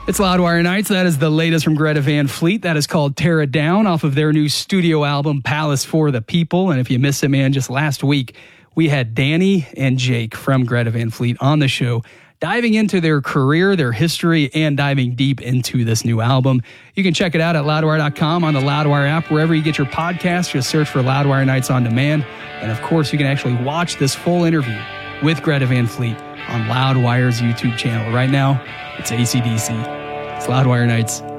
It's Loudwire Nights. That is the latest from Greta Van Fleet. That is called Tear It Down off of their new studio album, Palace for the People. And if you missed it, man, just last week, we had Danny and Jake from Greta Van Fleet on the show, diving into their career, their history, and diving deep into this new album. You can check it out at loudwire.com, on the Loudwire app, wherever you get your podcasts. Just search for Loudwire Nights on Demand. And of course, you can actually watch this full interview with Greta Van Fleet on Loudwire's YouTube channel. Right now, it's AC/DC. It's Loudwire Nights.